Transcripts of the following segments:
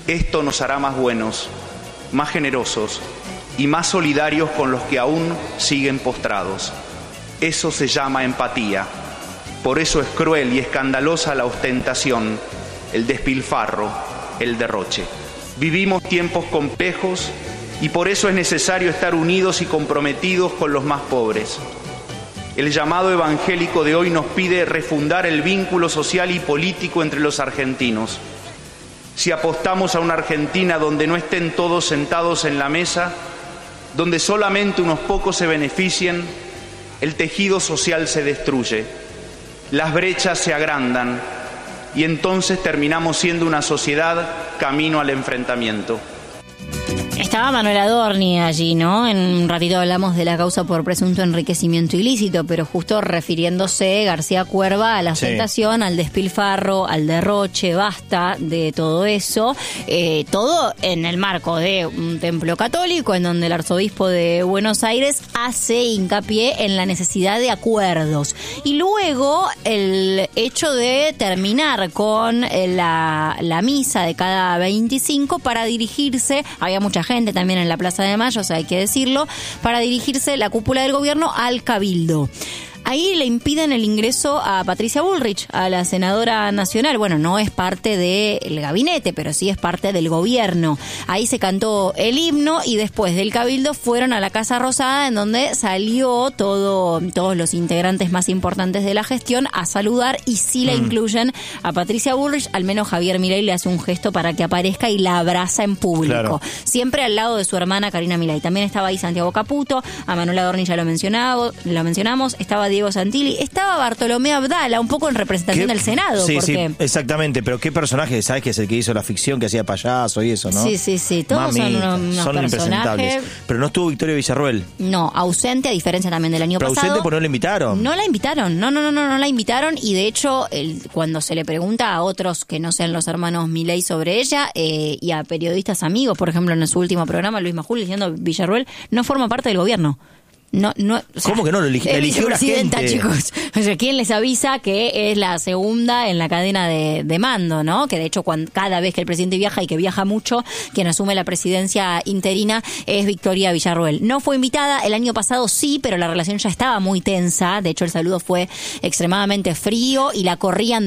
Esto nos hará más buenos, más generosos y más solidarios con los que aún siguen postrados. Eso se llama empatía. Por eso es cruel y escandalosa la ostentación, el despilfarro, el derroche. Vivimos tiempos complejos y por eso es necesario estar unidos y comprometidos con los más pobres. El llamado evangélico de hoy nos pide refundar el vínculo social y político entre los argentinos. Si apostamos a una Argentina donde no estén todos sentados en la mesa, donde solamente unos pocos se beneficien, el tejido social se destruye, las brechas se agrandan y entonces terminamos siendo una sociedad camino al enfrentamiento. Estaba Manuel Adorni allí, ¿no? En un ratito hablamos de la causa por presunto enriquecimiento ilícito, pero justo refiriéndose García Cuerva a la ostentación, al despilfarro, al derroche, basta de todo eso. Todo en el marco de un templo católico en donde el arzobispo de Buenos Aires hace hincapié en la necesidad de acuerdos. Y luego el hecho de terminar con la misa de cada 25 para dirigirse, había mucha gente también en la Plaza de Mayo, o sea, hay que decirlo, para dirigirse la cúpula del gobierno al Cabildo. Ahí le impiden el ingreso a Patricia Bullrich, a la senadora nacional. Bueno, no es parte del gabinete, pero sí es parte del gobierno. Ahí se cantó el himno y después del Cabildo fueron a la Casa Rosada, en donde salió todos los integrantes más importantes de la gestión a saludar, y sí la incluyen a Patricia Bullrich. Al menos Javier Milei le hace un gesto para que aparezca y la abraza en público. Claro. Siempre al lado de su hermana Karina Milei. También estaba ahí Santiago Caputo, a Manuel Adorni ya lo mencionamos, estaba Diego Santilli, estaba Bartolomé Abdala, un poco en representación del Senado. Sí, porque... sí, exactamente, pero qué personaje, ¿sabes? Que es el que hizo la ficción, que hacía payaso y eso, ¿no? Sí, todos son unos impresentables. Pero no estuvo Victoria Villarroel. No, ausente, a diferencia también del año pasado. Pero ausente porque no la invitaron. No la invitaron, no la invitaron, y de hecho, cuando se le pregunta a otros que no sean los hermanos Milei sobre ella, y a periodistas amigos, por ejemplo, en su último programa, Luis Majul diciendo Villarroel no forma parte del gobierno. No, o sea, ¿cómo que no? Lo eligió la gente, chicos. O sea, ¿quién les avisa que es la segunda en la cadena de mando, no? Que de hecho, cada vez que el presidente viaja, y que viaja mucho, quien asume la presidencia interina es Victoria Villarroel. No fue invitada, el año pasado sí, pero la relación ya estaba muy tensa. De hecho, el saludo fue extremadamente frío y la corrían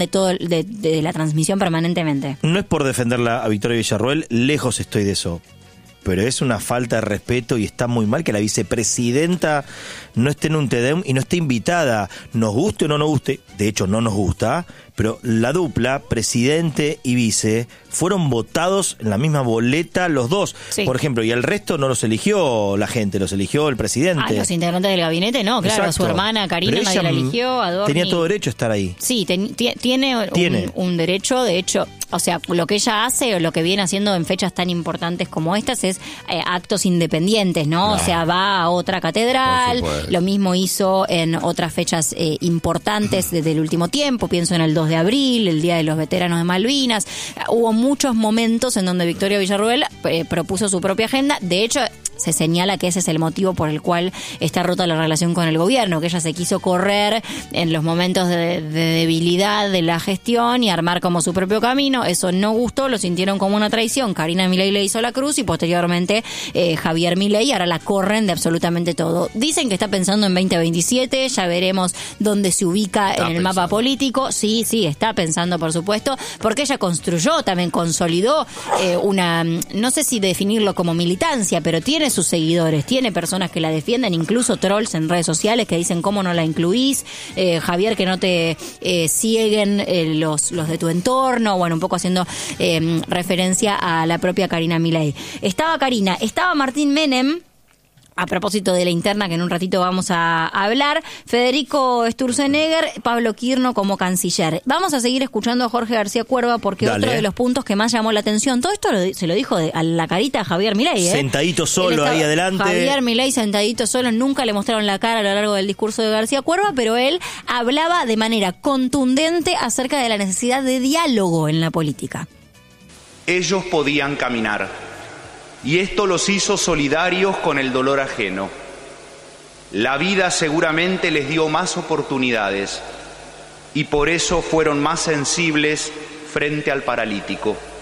de la transmisión permanentemente. No es por defenderla a Victoria Villarroel, lejos estoy de eso. Pero es una falta de respeto y está muy mal que la vicepresidenta no esté en un TEDEM y no esté invitada. Nos guste o no nos guste, de hecho no nos gusta, pero la dupla, presidente y vice, fueron votados en la misma boleta los dos. Sí. Por ejemplo, y el resto no los eligió la gente, los eligió el presidente. Los integrantes del gabinete no, claro. Exacto. Su hermana Karina nadie la eligió, Adorni. Tenía todo derecho a estar ahí. Sí, tiene. Un derecho, de hecho, o sea, lo que ella hace o lo que viene haciendo en fechas tan importantes como estas es actos independientes, ¿no? O sea, va a otra catedral, lo mismo hizo en otras fechas importantes desde el último tiempo, pienso en el 2 de abril, el Día de los Veteranos de Malvinas. Hubo muchos momentos en donde Victoria Villarroel propuso su propia agenda. De hecho, se señala que ese es el motivo por el cual está rota la relación con el gobierno, que ella se quiso correr en los momentos de debilidad de la gestión y armar como su propio camino. Eso no gustó, lo sintieron como una traición. Karina Milei le hizo la cruz y posteriormente Javier Milei. Ahora la corren de absolutamente todo. Dicen que está pensando en 2027, ya veremos dónde se ubica en el mapa político. Sí, está pensando, por supuesto, porque ella construyó, también consolidó no sé si definirlo como militancia, pero tiene sus seguidores, tiene personas que la defienden, incluso trolls en redes sociales que dicen cómo no la incluís, Javier, que no te cieguen los de tu entorno, bueno, un poco haciendo referencia a la propia Karina Milei. Estaba Karina, estaba Martín Menem, a propósito de la interna que en un ratito vamos a hablar, Federico Sturzenegger, Pablo Quirno como canciller. Vamos a seguir escuchando a Jorge García Cuerva porque otro de los puntos que más llamó la atención, todo esto se lo dijo a la carita a Javier Milei. Sentadito solo ahí adelante. Javier Milei sentadito solo, nunca le mostraron la cara a lo largo del discurso de García Cuerva, pero él hablaba de manera contundente acerca de la necesidad de diálogo en la política. Ellos podían caminar. Y esto los hizo solidarios con el dolor ajeno. La vida seguramente les dio más oportunidades y por eso fueron más sensibles frente al paralítico.